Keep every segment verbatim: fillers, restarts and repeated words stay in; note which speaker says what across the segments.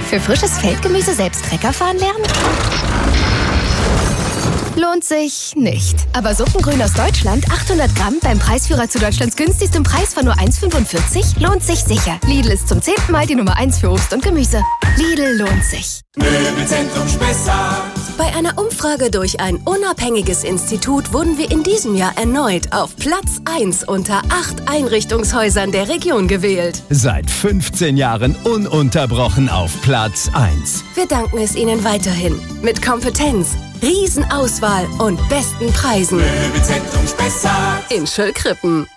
Speaker 1: Für frisches Feldgemüse selbst Trecker fahren lernen? Lohnt sich nicht. Aber Suppengrün aus Deutschland, achthundert Gramm, beim Preisführer zu Deutschlands günstigstem Preis von nur eins Komma fünfundvierzig, lohnt sich sicher. Lidl ist zum zehnten Mal die Nummer eins für Obst und Gemüse. Lidl lohnt sich.
Speaker 2: Möbelzentrum Spessart.
Speaker 3: Bei einer Umfrage durch ein unabhängiges Institut wurden wir in diesem Jahr erneut auf Platz eins unter acht Einrichtungshäusern der Region gewählt.
Speaker 4: Seit fünfzehn Jahren ununterbrochen auf Platz eins.
Speaker 3: Wir danken es Ihnen weiterhin. Mit Kompetenz, Riesenauswahl und besten Preisen.
Speaker 2: Möbelzentrum Spessart.
Speaker 3: In Schöllkrippen.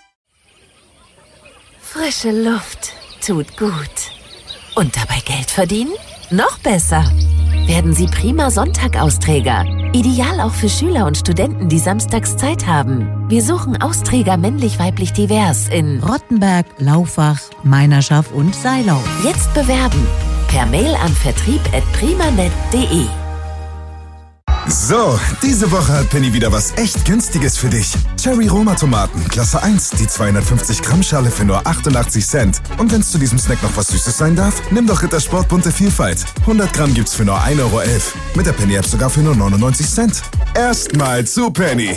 Speaker 5: Frische Luft tut gut. Und dabei Geld verdienen? Noch besser. Werden Sie prima Sonntag-Austräger. Ideal auch für Schüler und Studenten, die samstags Zeit haben. Wir suchen Austräger männlich-weiblich divers in
Speaker 6: Rottenberg, Laufach, Meinerschaft und Seilau.
Speaker 5: Jetzt bewerben. Per Mail an vertrieb at primanet punkt de.
Speaker 7: So, diese Woche hat Penny wieder was echt Günstiges für dich. Cherry Roma Tomaten, Klasse eins, die zweihundertfünfzig Gramm Schale für nur achtundachtzig Cent. Und wenn es zu diesem Snack noch was Süßes sein darf, nimm doch Rittersport bunte Vielfalt. hundert Gramm gibt's für nur ein Euro elf. Mit der Penny App sogar für nur neunundneunzig Cent. Erstmal zu Penny.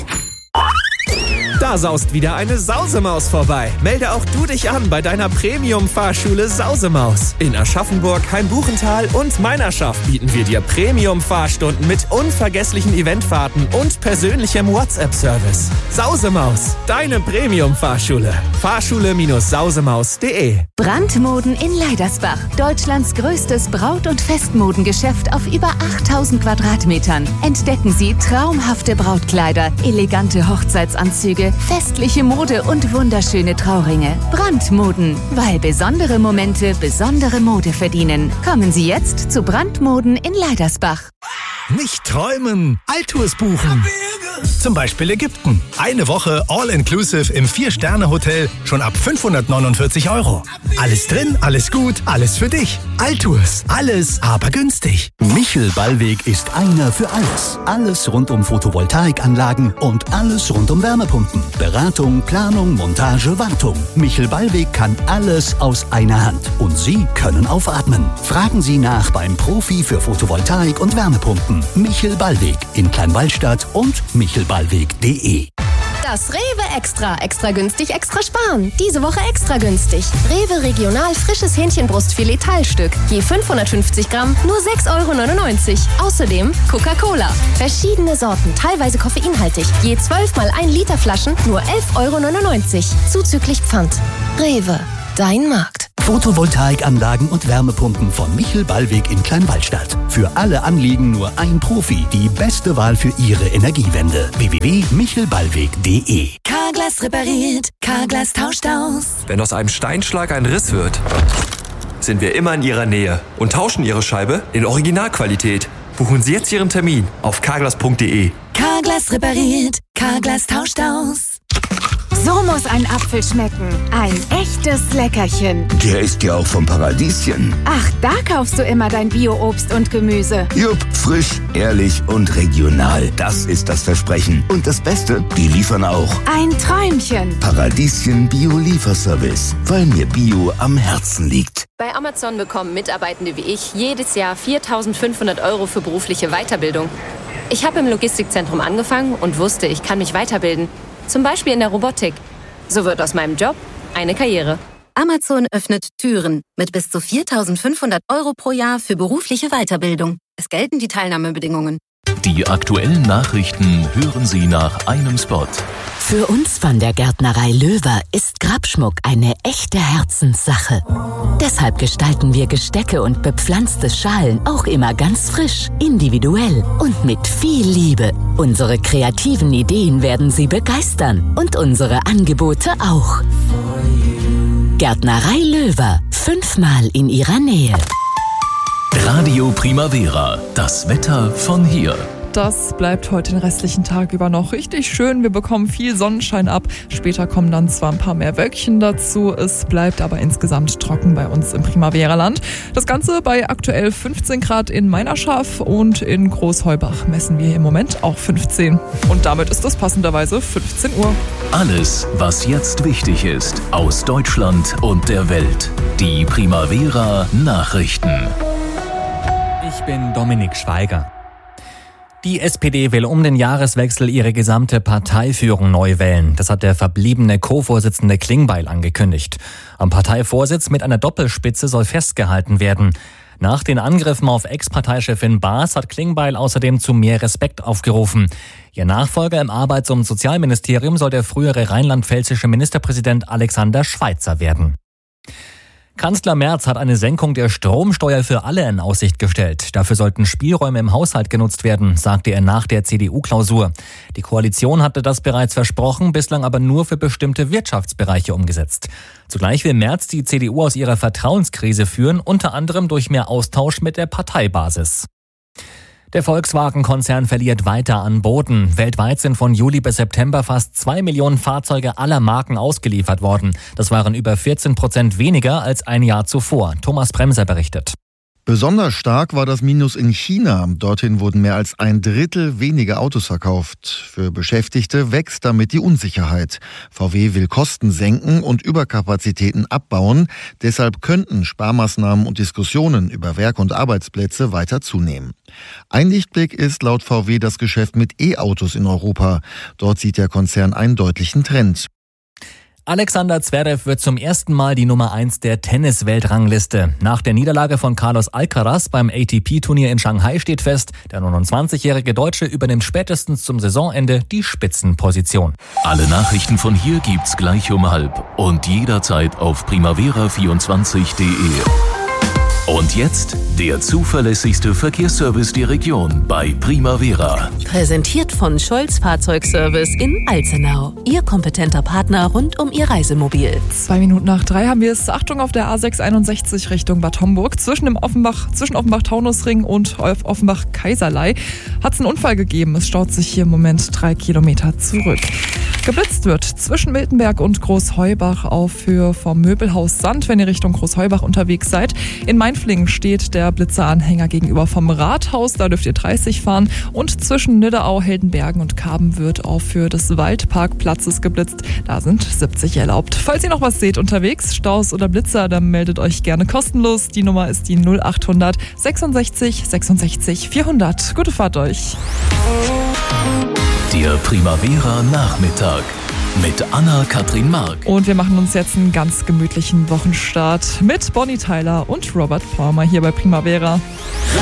Speaker 8: Da saust wieder eine Sausemaus vorbei. Melde auch du dich an bei deiner Premium-Fahrschule Sausemaus. In Aschaffenburg, Hainbuchental und Meinerschaft bieten wir dir Premium-Fahrstunden mit unvergesslichen Eventfahrten und persönlichem WhatsApp-Service. Sausemaus, deine Premium-Fahrschule. Fahrschule-sausemaus punkt de.
Speaker 9: Brandmoden in Leidersbach. Deutschlands größtes Braut- und Festmodengeschäft auf über achttausend Quadratmetern. Entdecken Sie traumhafte Brautkleider, elegante Hochzeitsanzüge, festliche Mode und wunderschöne Trauringe. Brandmoden, weil besondere Momente besondere Mode verdienen. Kommen Sie jetzt zu Brandmoden in Leidersbach.
Speaker 10: Nicht träumen, Altours buchen. Zum Beispiel Ägypten. Eine Woche All-Inclusive im vier-Sterne-Hotel schon ab fünfhundertneunundvierzig Euro. Alles drin, alles gut, alles für dich. Altours, alles aber günstig.
Speaker 11: Michel Ballweg ist einer für alles. Alles rund um Photovoltaikanlagen und alles rund um Wärmepumpen. Beratung, Planung, Montage, Wartung. Michel Ballweg kann alles aus einer Hand. Und Sie können aufatmen. Fragen Sie nach beim Profi für Photovoltaik und Wärmepumpen. Michel Ballweg in Kleinwallstadt und michel ballweg punkt de.
Speaker 1: Das Rewe Extra. Extra günstig, extra sparen. Diese Woche extra günstig. Rewe Regional frisches Hähnchenbrustfilet Teilstück. Je fünfhundertfünfzig Gramm, nur sechs Euro neunundneunzig. Außerdem Coca-Cola. Verschiedene Sorten, teilweise koffeinhaltig. Je zwölf mal ein Liter Flaschen, nur elf Euro neunundneunzig. Zuzüglich Pfand. Rewe. Dein Markt.
Speaker 11: Photovoltaikanlagen und Wärmepumpen von Michel Ballweg in Kleinwallstadt. Für alle Anliegen nur ein Profi. Die beste Wahl für Ihre Energiewende. w w w punkt michel ballweg punkt de.
Speaker 3: Carglass repariert, Carglass tauscht aus.
Speaker 12: Wenn aus einem Steinschlag ein Riss wird, sind wir immer in Ihrer Nähe und tauschen Ihre Scheibe in Originalqualität. Buchen Sie jetzt Ihren Termin auf carglass punkt de.
Speaker 3: Carglass repariert, Carglass tauscht aus.
Speaker 9: So muss ein Apfel schmecken. Ein echtes Leckerchen.
Speaker 13: Der ist ja auch vom Paradieschen.
Speaker 9: Ach, da kaufst du immer dein Bio-Obst und Gemüse.
Speaker 13: Jupp, frisch, ehrlich und regional. Das ist das Versprechen. Und das Beste, die liefern auch.
Speaker 9: Ein Träumchen.
Speaker 13: Paradieschen Bio-Lieferservice. Weil mir Bio am Herzen liegt.
Speaker 14: Bei Amazon bekommen Mitarbeitende wie ich jedes Jahr viertausendfünfhundert Euro für berufliche Weiterbildung. Ich habe im Logistikzentrum angefangen und wusste, ich kann mich weiterbilden. Zum Beispiel in der Robotik. So wird aus meinem Job eine Karriere.
Speaker 15: Amazon öffnet Türen mit bis zu viertausendfünfhundert Euro pro Jahr für berufliche Weiterbildung. Es gelten die Teilnahmebedingungen.
Speaker 16: Die aktuellen Nachrichten hören Sie nach einem Spot.
Speaker 5: Für uns von der Gärtnerei Löwer ist Grabschmuck eine echte Herzenssache. Deshalb gestalten wir Gestecke und bepflanzte Schalen auch immer ganz frisch, individuell und mit viel Liebe. Unsere kreativen Ideen werden Sie begeistern und unsere Angebote auch. Gärtnerei Löwer, fünfmal in Ihrer Nähe.
Speaker 16: Radio Primavera, das Wetter von hier.
Speaker 17: Das bleibt heute den restlichen Tag über noch richtig schön. Wir bekommen viel Sonnenschein ab. Später kommen dann zwar ein paar mehr Wölkchen dazu. Es bleibt aber insgesamt trocken bei uns im Primavera-Land. Das Ganze bei aktuell fünfzehn Grad in Meinerschaft und in Großheubach messen wir im Moment auch fünfzehn. Und damit ist es passenderweise fünfzehn Uhr.
Speaker 16: Alles, was jetzt wichtig ist, aus Deutschland und der Welt. Die Primavera Nachrichten.
Speaker 18: Ich bin Dominik Schweiger. Die S P D will um den Jahreswechsel ihre gesamte Parteiführung neu wählen. Das hat der verbliebene Co-Vorsitzende Klingbeil angekündigt. Am Parteivorsitz mit einer Doppelspitze soll festgehalten werden. Nach den Angriffen auf Ex-Parteichefin Baas hat Klingbeil außerdem zu mehr Respekt aufgerufen. Ihr Nachfolger im Arbeits- und Sozialministerium soll der frühere rheinland-pfälzische Ministerpräsident Alexander Schweitzer werden. Kanzler Merz hat eine Senkung der Stromsteuer für alle in Aussicht gestellt. Dafür sollten Spielräume im Haushalt genutzt werden, sagte er nach der C D U-Klausur. Die Koalition hatte das bereits versprochen, bislang aber nur für bestimmte Wirtschaftsbereiche umgesetzt. Zugleich will Merz die C D U aus ihrer Vertrauenskrise führen, unter anderem durch mehr Austausch mit der Parteibasis. Der Volkswagen-Konzern verliert weiter an Boden. Weltweit sind von Juli bis September fast zwei Millionen Fahrzeuge aller Marken ausgeliefert worden. Das waren über vierzehn Prozent weniger als ein Jahr zuvor. Thomas Bremser berichtet.
Speaker 19: Besonders stark war das Minus in China. Dorthin wurden mehr als ein Drittel weniger Autos verkauft. Für Beschäftigte wächst damit die Unsicherheit. V W will Kosten senken und Überkapazitäten abbauen. Deshalb könnten Sparmaßnahmen und Diskussionen über Werk- und Arbeitsplätze weiter zunehmen. Ein Lichtblick ist laut V W das Geschäft mit E-Autos in Europa. Dort sieht der Konzern einen deutlichen Trend.
Speaker 18: Alexander Zverev wird zum ersten Mal die Nummer eins der Tennis-Weltrangliste. Nach der Niederlage von Carlos Alcaraz beim A T P-Turnier in Shanghai steht fest, der neunundzwanzigjährige Deutsche übernimmt spätestens zum Saisonende die Spitzenposition.
Speaker 16: Alle Nachrichten von hier gibt's gleich um halb und jederzeit auf primavera vierundzwanzig punkt de. Und jetzt der zuverlässigste Verkehrsservice der Region bei Primavera.
Speaker 3: Präsentiert von Scholz Fahrzeugservice in Alzenau. Ihr kompetenter Partner rund um Ihr Reisemobil.
Speaker 17: Zwei Minuten nach drei haben wir es. Achtung auf der A sechs einundsechzig Richtung Bad Homburg. Zwischen dem Offenbach, zwischen Offenbach-Taunusring und Offenbach-Kaiserlei hat es einen Unfall gegeben. Es staut sich hier im Moment drei Kilometer zurück. Geblitzt wird zwischen Miltenberg und Großheubach auf Höhe vom Möbelhaus Sand, wenn ihr Richtung Großheubach unterwegs seid. In Mainflingen steht der Blitzeranhänger gegenüber vom Rathaus, da dürft ihr dreißig fahren. Und zwischen Niddeau, Heldenbergen und Karben wird auf Höhe des Waldparkplatzes geblitzt. Da sind siebzig erlaubt. Falls ihr noch was seht unterwegs, Staus oder Blitzer, dann meldet euch gerne kostenlos. Die Nummer ist die null achthundert sechsundsechzig sechsundsechzig vierhundert. Gute Fahrt euch.
Speaker 16: Der Primavera Nachmittag mit Anna-Kathrin Mark.
Speaker 17: Und wir machen uns jetzt einen ganz gemütlichen Wochenstart mit Bonnie Tyler und Robert Palmer hier bei Primavera.